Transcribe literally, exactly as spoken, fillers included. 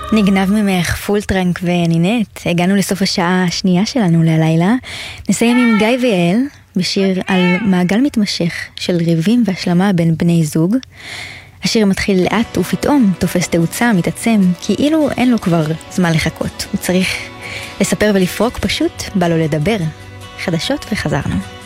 נגנב ממך פולטרנק ונינט, הגענו לסוף השעה השנייה שלנו ללילה. נסיים עם גיא ויעל בשיר על מעגל מתמשך של ריבים והשלמה בין בני זוג. השיר מתחיל לאט ופתאום תופס תאוצה, מתעצם, כאילו אין לו כבר זמן לחכות. הוא צריך לספר ולפרוק, פשוט בא לו לדבר. חדשות וחזרנו.